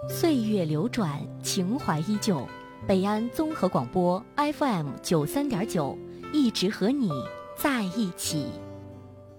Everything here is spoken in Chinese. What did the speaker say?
岁月流转，情怀依旧。北安综合广播 FM 93.9，一直和你在一起。